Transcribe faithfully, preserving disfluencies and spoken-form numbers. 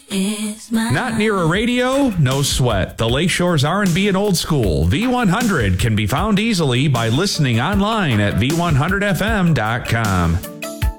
is mine. Not near a radio? No sweat. The Lakshore's R and B and Old School, V one hundred, can be found easily by listening online at v one hundred f m dot com.